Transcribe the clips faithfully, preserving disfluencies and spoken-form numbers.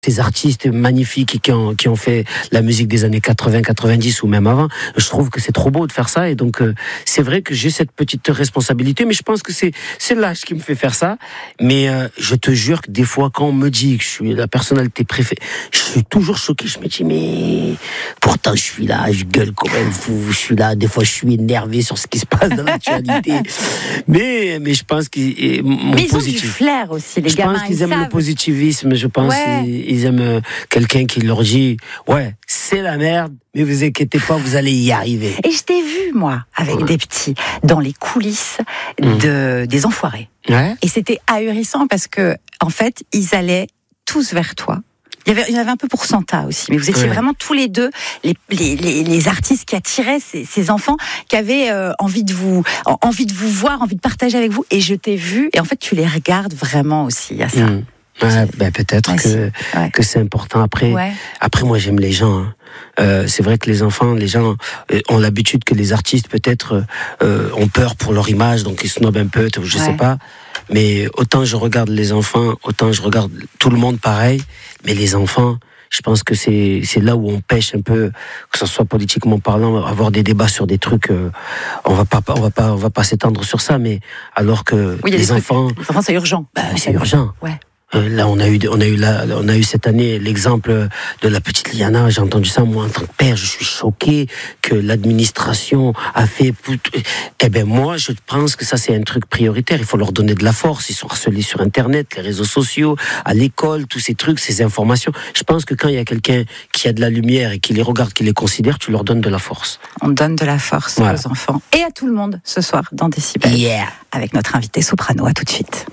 Ces artistes magnifiques qui ont, qui ont fait la musique des années quatre-vingts, quatre-vingt-dix ou même avant, je trouve que c'est trop beau de faire ça. Et donc, euh, c'est vrai que j'ai cette petite responsabilité, mais je pense que c'est, c'est l'âge qui me fait faire ça. Mais euh, je te jure que des fois, quand on me dit que je suis la personnalité préférée, je suis toujours choqué. Je me dis, mais pourtant, je suis là, je gueule comme un fou, je suis là. Des fois, je suis énervé sur ce qui se passe dans l'actualité. mais, mais je pense qu'ils mon Mais ils positif. ont du flair aussi, les je gamins. pense qu'ils ils aiment savent. le positivisme, je pense. Ouais. Ils, ils aiment euh, quelqu'un qui leur dit ouais, c'est la merde, mais vous inquiétez pas, vous allez y arriver. Et je t'ai vu, moi, avec Ouais. des petits, dans les coulisses de, des Enfoirés. Ouais. Et c'était ahurissant parce que, en fait, ils allaient tous vers toi. Il y avait, il y avait un peu pour Santa aussi, mais vous étiez Ouais. vraiment tous les deux les, les, les, les artistes qui attiraient ces, ces enfants qui avaient euh, envie de vous, en- envie de vous voir, envie de partager avec vous. Et je t'ai vu, et en fait, tu les regardes vraiment aussi. Il y a ça. Mmh. Ouais, ben peut-être Ouais, que, si. Ouais. que c'est important. Après, Ouais. après moi j'aime les gens. Hein. Euh, c'est vrai que les enfants, les gens euh, ont l'habitude que les artistes peut-être euh, ont peur pour leur image, donc ils snobent un peu, je Ouais. sais pas. Mais autant je regarde les enfants, autant je regarde tout le monde pareil. Mais les enfants, je pense que c'est c'est là où on pêche un peu, que ce soit politiquement parlant, avoir des débats sur des trucs. Euh, on va pas, on va pas, on va pas s'étendre sur ça, mais alors que Oui, il y a les des trucs- enfants, Les enfants, c'est urgent. bah, c'est urgent. Ouais. Euh, Là, on a eu, on a eu, là, on a eu cette année l'exemple de la petite Liana. J'ai entendu ça, moi, en tant que père, je suis choqué que l'administration a fait. Eh ben, moi, je pense que ça, c'est un truc prioritaire. Il faut leur donner de la force. Ils sont harcelés sur Internet, les réseaux sociaux, à l'école, tous ces trucs, ces informations. Je pense que quand il y a quelqu'un qui a de la lumière et qui les regarde, qui les considère, tu leur donnes de la force. On donne de la force Voilà. aux enfants et à tout le monde ce soir dans Décibel. Yeah. Avec notre invité soprano. À tout de suite.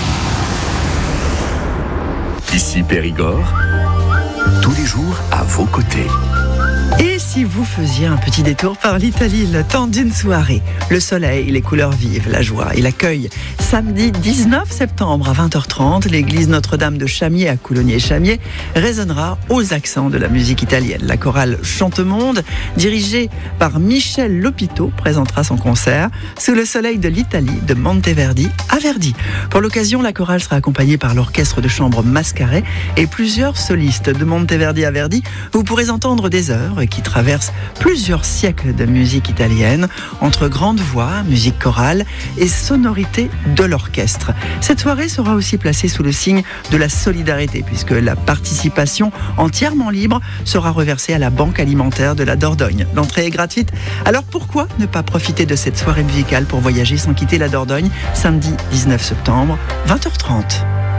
Ici Périgord, tous les jours à vos côtés. Et si vous faisiez un petit détour par l'Italie, le temps d'une soirée, le soleil, les couleurs vives, la joie et l'accueil. Samedi dix-neuf septembre à vingt heures trente, l'église Notre-Dame de Chamier à Coulommiers-Chamier résonnera aux accents de la musique italienne. La chorale Chantemonde, dirigée par Michel Lopito, présentera son concert sous le soleil de l'Italie de Monteverdi à Verdi. Pour l'occasion, la chorale sera accompagnée par l'orchestre de chambre Mascaret et plusieurs solistes de Monteverdi à Verdi. Vous pourrez entendre des œuvres qui traversent plusieurs siècles de musique italienne, entre grandes voix, musique chorale et sonorité de l'orchestre. Cette soirée sera aussi placée sous le signe de la solidarité, puisque la participation entièrement libre sera reversée à la Banque alimentaire de la Dordogne. L'entrée est gratuite, alors pourquoi ne pas profiter de cette soirée musicale pour voyager sans quitter la Dordogne, samedi dix-neuf septembre, vingt heures trente.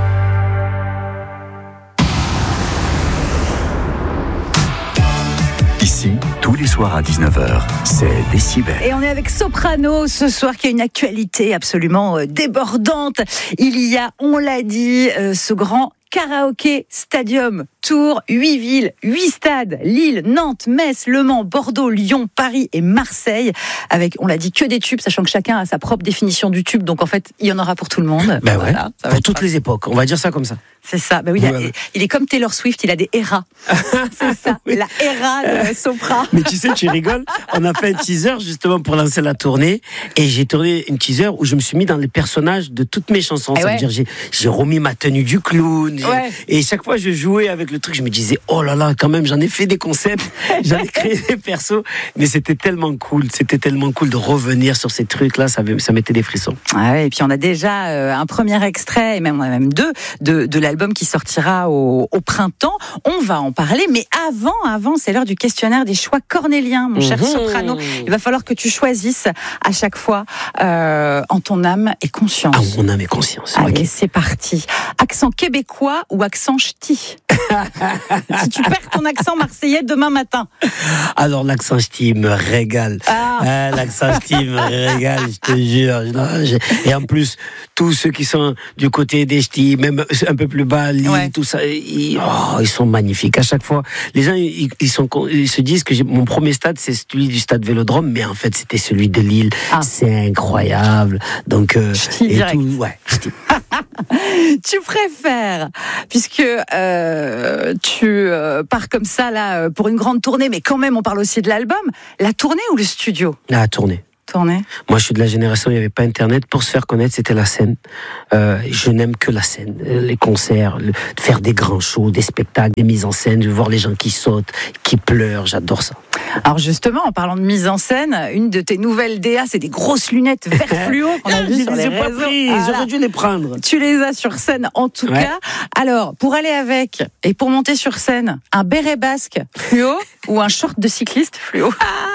Ici, tous les soirs à dix-neuf heures, c'est Décibel. Et on est avec Soprano ce soir qui a une actualité absolument euh, débordante. Il y a, on l'a dit, euh, ce grand karaoké stadium Tours, huit villes, huit stades, Lille, Nantes, Metz, Le Mans, Bordeaux, Lyon, Paris et Marseille, avec, on l'a dit, que des tubes, sachant que chacun a sa propre définition du tube, donc en fait, il y en aura pour tout le monde. Ben ouais. Voilà, ça va Pour être toutes les époques. On va dire ça comme ça. C'est ça. Ben oui, il, a- Voilà. il est comme Taylor Swift, il a des eras. C'est ça, Oui. la era de Sopra. Mais tu sais, tu rigoles. On a fait un teaser justement pour lancer la tournée. Et j'ai tourné une teaser où je me suis mis dans les personnages de toutes mes chansons. Eh Ça ouais. veut dire, j'ai, j'ai remis ma tenue du clown. Ouais. Et chaque fois, je jouais avec le truc. Je me disais, oh là là, quand même, j'en ai fait des concepts. J'en ai créé des persos. Mais c'était tellement cool. C'était tellement cool de revenir sur ces trucs-là. Ça, avait- ça mettait des frissons. Ah ouais, et puis on a déjà euh, un premier extrait, et même, même deux, de, de l'album qui sortira au, au printemps. On va en parler, mais avant, avant, c'est l'heure du questionnaire des choix cornéliens, mon cher Mhm. Soprano. Il va falloir que tu choisisses à chaque fois euh, en ton âme et conscience. Ah, mon âme et conscience. Allez, Ok. c'est parti. Accent québécois ou accent ch'ti? Si tu perds ton accent marseillais demain matin. Alors, l'accent ch'ti me régale. Ah. Ah, l'accent ch'ti me régale, je te jure. Non, j'ai- Et en plus, tous ceux qui sont du côté des ch'tis, même un peu plus bas, Lille, Ouais. tout ça, ils, oh, ils sont magnifiques. À chaque fois, les gens, ils, ils sont, ils se disent que j'ai- mon premier stade, c'est celui du stade Vélodrome, mais en fait, c'était celui de Lille. Ah. C'est incroyable. Donc, euh, Ch'ti et direct. tout, ouais, ch'ti. Tu préfères, puisque euh, tu euh, pars comme ça là pour une grande tournée, mais quand même on parle aussi de l'album, la tournée ou le studio? La tournée. tourner? Moi, je suis de la génération où il n'y avait pas Internet. Pour se faire connaître, c'était la scène. Euh, je n'aime que la scène. Les concerts, le, faire des grands shows, des spectacles, des mises en scène, voir les gens qui sautent, qui pleurent. J'adore ça. Alors justement, en parlant de mise en scène, une de tes nouvelles D A, c'est des grosses lunettes vert fluo qu'on a vues sur les Je les ai pas réseaux. prises. Voilà. J'aurais dû les prendre. Tu les as sur scène en tout Ouais. cas. Alors, pour aller avec et pour monter sur scène, un béret basque fluo ou un short de cycliste fluo?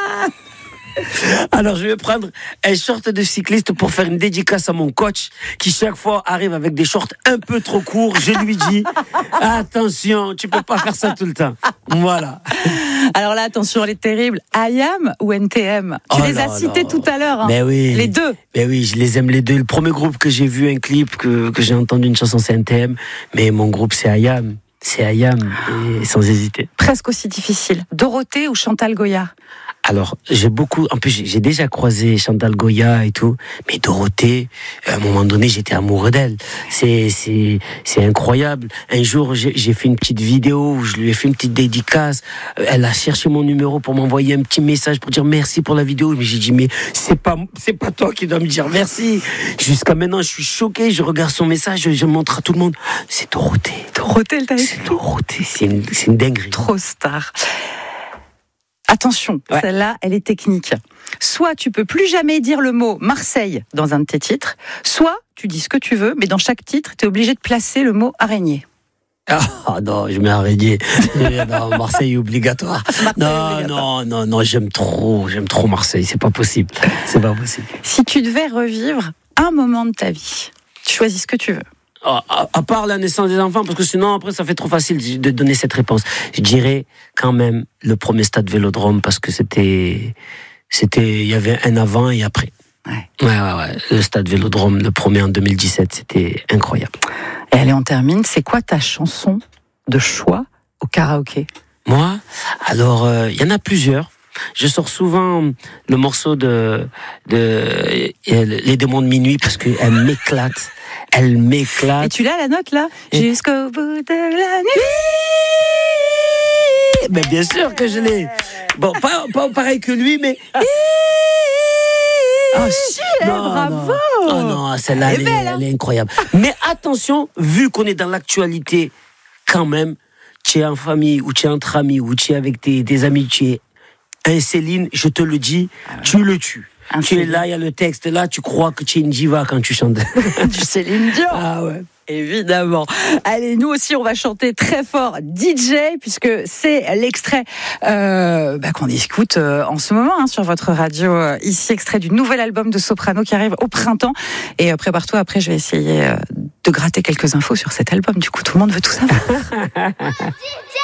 Alors, je vais prendre un short de cycliste pour faire une dédicace à mon coach qui, chaque fois, arrive avec des shorts un peu trop courts. Je lui dis, attention, tu peux pas faire ça tout le temps. Voilà. Alors là, attention, elle est terrible. I A M ou N T M? Tu Oh les là as cités là. tout à l'heure. Hein. Mais oui. Les deux. Mais oui, je les aime les deux. Le premier groupe que j'ai vu un clip, que, que j'ai entendu une chanson, c'est N T M. Mais mon groupe, c'est I A M. C'est I A M, et sans hésiter. Presque aussi difficile. Dorothée ou Chantal Goya? Alors, j'ai beaucoup, en plus, j'ai j'ai déjà croisé Chantal Goya et tout, mais Dorothée, à un moment donné, j'étais amoureux d'elle. C'est, c'est, c'est incroyable. Un jour, j'ai j'ai fait une petite vidéo où je lui ai fait une petite dédicace. Elle a cherché mon numéro pour m'envoyer un petit message pour dire merci pour la vidéo. Mais j'ai dit, mais c'est pas, c'est pas toi qui dois me dire merci. Jusqu'à maintenant, je suis choqué. Je regarde son message, je, je montre à tout le monde. C'est Dorothée. Dorothée, elle t'a C'est écrit. Dorothée. C'est une, c'est une dinguerie. Trop star. Attention, Ouais. celle-là, elle est technique. Soit tu peux plus jamais dire le mot Marseille dans un de tes titres, soit tu dis ce que tu veux, mais dans chaque titre, tu es obligé de placer le mot araignée. Ah non, je m'ai arrêté. Non, Marseille est obligatoire. Marseille non, est obligatoire. non, non, non, j'aime trop, j'aime trop Marseille. C'est pas possible. C'est pas possible. Si tu devais revivre un moment de ta vie, tu choisis ce que tu veux. À, à- à part la naissance des enfants, parce que sinon après ça fait trop facile de donner cette réponse. Je dirais quand même le premier stade Vélodrome parce que c'était, c'était, il y avait un avant et après. Ouais. Ouais, ouais, ouais. Le stade Vélodrome, le premier en deux mille dix-sept, c'était incroyable. Et allez, on termine. C'est quoi ta chanson de choix au karaoké? Moi, alors, il euh, y en a plusieurs. Je sors souvent le morceau de, de euh, Les démons de minuit parce qu'elle m'éclate. Elle Et m'éclate. tu l'as la note là? Et- Jusqu'au bout de la nuit. Mais bien sûr que je l'ai. Bon, pas, pas pareil que lui, mais. Oh, si, bravo. Non. Oh non, celle-là, Elle est elle, est- belle, hein. elle est incroyable. Mais attention, vu qu'on est dans l'actualité, quand même, tu es en famille, ou tu es entre amis, ou tu es avec tes, tes amis, tu es un Céline, je te le dis, tu le tues. Un tu es Céline. là, il y a le texte là, tu crois que tu es une diva quand tu chantes. Du Céline Dion. Ah ouais. Évidemment. Allez, nous aussi, on va chanter très fort D J, puisque c'est l'extrait euh, bah, qu'on écoute euh, en ce moment hein, sur votre radio. Euh, ici, extrait du nouvel album de Soprano qui arrive au printemps. Et euh, prépare-toi, après, je vais essayer euh, de gratter quelques infos sur cet album. Du coup, tout le monde veut tout savoir.